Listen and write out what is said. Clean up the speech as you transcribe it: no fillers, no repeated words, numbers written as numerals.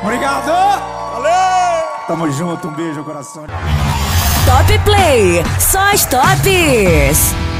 Obrigado! Valeu! Tamo junto, um beijo, coração. Top Play, só as tops!